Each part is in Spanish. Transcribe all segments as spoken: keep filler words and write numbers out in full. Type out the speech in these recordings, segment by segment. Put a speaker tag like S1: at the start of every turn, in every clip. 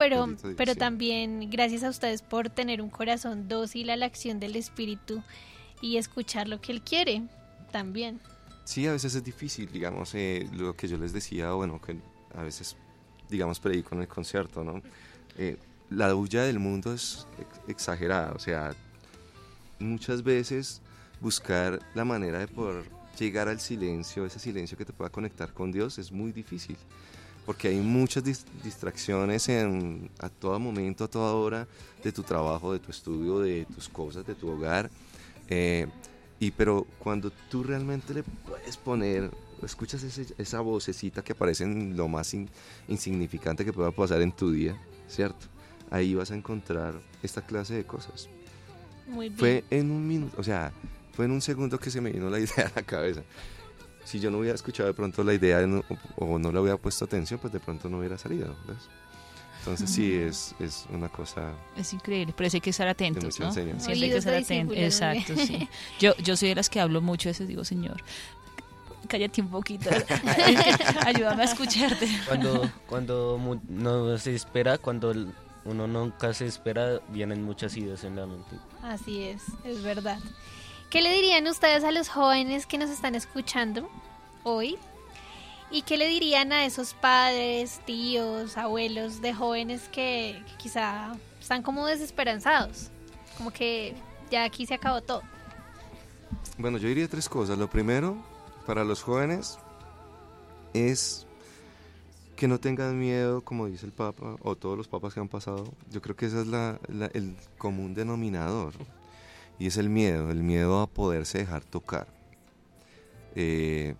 S1: pero,
S2: Bendito Dios,
S1: pero
S2: sí.
S1: también gracias a ustedes por tener un corazón dócil a la acción del Espíritu y escuchar lo que Él quiere también.
S2: Sí, a veces es difícil, digamos, eh, lo que yo les decía, bueno, que a veces, digamos, predico en el concierto, ¿no? Eh, la bulla del mundo es ex- exagerada, o sea, muchas veces buscar la manera de poder llegar al silencio, ese silencio que te pueda conectar con Dios es muy difícil, porque hay muchas dis- distracciones en, a todo momento, a toda hora, de tu trabajo, de tu estudio, de tus cosas, de tu hogar, eh, y pero cuando tú realmente le puedes poner, escuchas ese- esa vocecita que aparece en lo más in- insignificante que pueda pasar en tu día, ¿cierto? Ahí vas a encontrar esta clase de cosas.
S1: Muy bien.
S2: Fue en un minuto, o sea, fue en un segundo que se me vino la idea a la cabeza. Si yo no hubiera escuchado de pronto la idea no- o, o no le hubiera puesto atención, pues de pronto no hubiera salido, ¿ves? Entonces sí, es, es una cosa
S3: Es increíble, pero eso hay que estar
S2: de
S3: atentos,
S2: mucha
S3: ¿no?
S2: enseñanza.
S3: Siempre hay que
S1: Oídos de
S3: estar atentos.
S1: discípulo, muy
S3: Exacto,
S1: bien.
S3: sí. Yo, yo soy de las que hablo mucho, a veces digo, Señor, cállate un poquito, ayúdame a escucharte.
S4: Cuando, cuando mu- no se espera, cuando el- uno nunca se espera, vienen muchas ideas en la mente.
S1: Así es, es verdad. ¿Qué le dirían ustedes a los jóvenes que nos están escuchando hoy? ¿Y qué le dirían a esos padres, tíos, abuelos de jóvenes que, que quizá están como desesperanzados? Como que ya aquí se acabó todo.
S2: Bueno, yo diría tres cosas. Lo primero, para los jóvenes, es que no tengan miedo, como dice el Papa, o todos los papas que han pasado. Yo creo que ese es la, la- el común denominador. Y es el miedo, el miedo a poderse dejar tocar. Eh,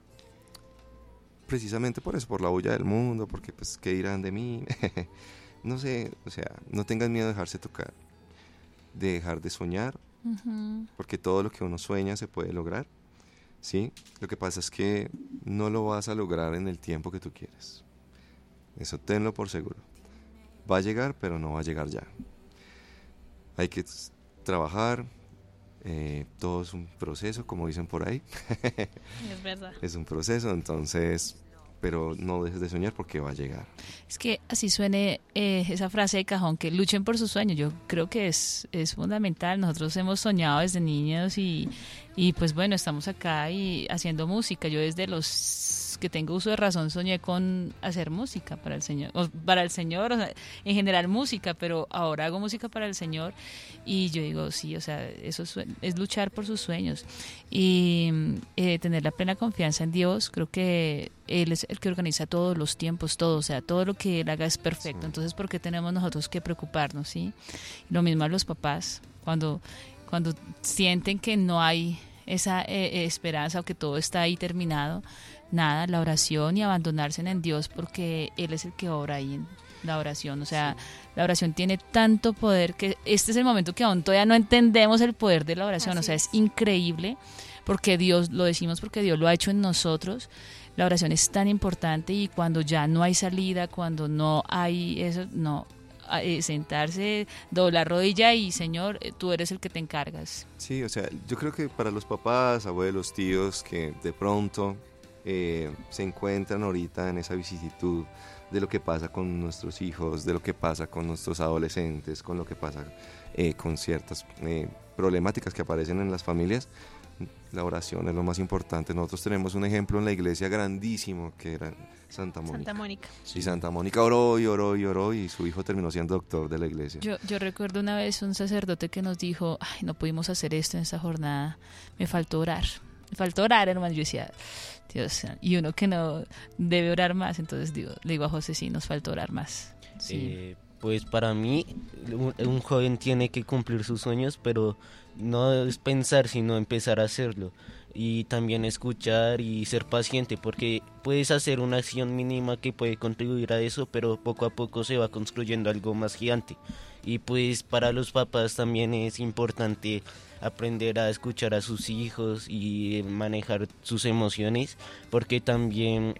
S2: precisamente por eso, por la bulla del mundo, porque pues, ¿qué dirán de mí? No sé, o sea, no tengan miedo de dejarse tocar, de dejar de soñar,
S3: Ujú.
S2: porque todo lo que uno sueña se puede lograr, ¿sí? Lo que pasa es que no lo vas a lograr en el tiempo que tú quieres. Eso tenlo por seguro. Va a llegar, pero no va a llegar ya. Hay que s- trabajar, eh, todo es un proceso, como dicen por ahí.
S1: Es verdad.
S2: Es un proceso, entonces, pero no dejes de soñar porque va a llegar.
S3: Es que así suene eh, esa frase de cajón, que luchen por sus sueños. Yo creo que es, es fundamental. Nosotros hemos soñado desde niños y, y pues bueno, estamos acá y haciendo música. Yo desde los que tengo uso de razón soñé con hacer música para el Señor, o para el Señor, o sea, en general música, pero ahora hago música para el Señor y yo digo, sí, o sea, eso es, es luchar por sus sueños y eh, tener la plena confianza en Dios. Creo que Él es el que organiza todos los tiempos, todo, o sea, todo lo que Él haga es perfecto.
S2: Sí.
S3: Entonces, ¿por qué tenemos nosotros que preocuparnos, sí? Lo mismo a los papás, cuando, cuando sienten que no hay esa eh, esperanza o que todo está ahí terminado, nada, la oración y abandonarse en Dios, porque Él es el que obra ahí en la oración. O sea, sí, la oración tiene tanto poder que este es el momento que aún todavía no entendemos el poder de la oración.
S1: Así
S3: o sea,
S1: es.
S3: es increíble, porque Dios, lo decimos porque Dios lo ha hecho en nosotros. La oración es tan importante y cuando ya no hay salida, cuando no hay eso, no, eh, sentarse, doblar rodilla y Señor, eh, tú eres el que te encargas.
S2: Sí, o sea, yo creo que para los papás, abuelos, tíos que de pronto eh, se encuentran ahorita en esa vicisitud de lo que pasa con nuestros hijos, de lo que pasa con nuestros adolescentes, con lo que pasa eh, con ciertas eh, problemáticas que aparecen en las familias, la oración es lo más importante. Nosotros tenemos un ejemplo en la iglesia grandísimo que era Santa Mónica.
S1: Santa Mónica.
S2: Y Santa Mónica oró y oró y oró y su hijo terminó siendo doctor de la iglesia.
S3: Yo, yo recuerdo una vez un sacerdote que nos dijo, ay, no pudimos hacer esto en esta jornada, me faltó orar, me faltó orar, hermano. Yo decía, Dios, y uno que no debe orar más, entonces digo, le digo a José, sí, nos faltó orar más. Sí.
S4: Eh, pues para mí, un, un joven tiene que cumplir sus sueños, pero no es pensar, sino empezar a hacerlo. Y también escuchar y ser paciente, porque puedes hacer una acción mínima que puede contribuir a eso, pero poco a poco se va construyendo algo más gigante. Y pues para los papás también es importante aprender a escuchar a sus hijos y manejar sus emociones, porque también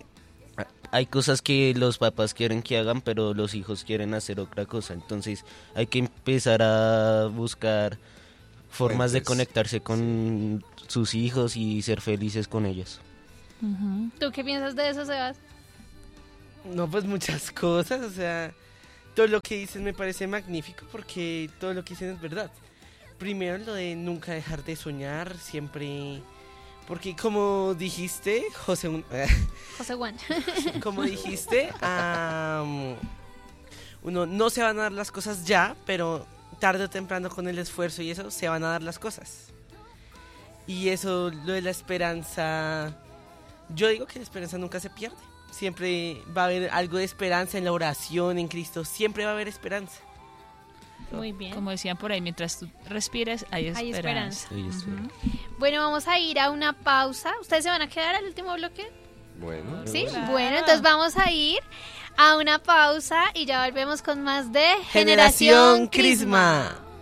S4: hay cosas que los papás quieren que hagan, pero los hijos quieren hacer otra cosa. Entonces hay que empezar a buscar formas de
S2: Fuentes.
S4: conectarse con sus hijos y ser felices con ellos.
S3: Uh-huh.
S1: ¿Tú qué piensas de eso, Sebas?
S5: No, pues muchas cosas, o sea, todo lo que dicen me parece magnífico porque todo lo que dicen es verdad. Primero lo de nunca dejar de soñar, siempre... Porque como dijiste, José...
S1: José Juan.
S5: Como dijiste, um, uno no se van a dar las cosas ya, pero tarde o temprano con el esfuerzo y eso se van a dar las cosas. Y eso, lo de la esperanza... Yo digo que la esperanza nunca se pierde. Siempre va a haber algo de esperanza en la oración, en Cristo. Siempre va a haber esperanza.
S1: Muy bien.
S3: Como decían por ahí, mientras tú respiras, hay
S1: Hay
S3: esperanza.
S1: esperanza.
S4: Sí, eso.
S3: Ujú.
S1: Bueno, vamos a ir a una pausa. ¿Ustedes se van a quedar al último bloque?
S2: Bueno,
S1: Sí,
S3: Claro.
S1: bueno, entonces vamos a ir a una pausa y ya volvemos con más de
S5: Generación Crisma.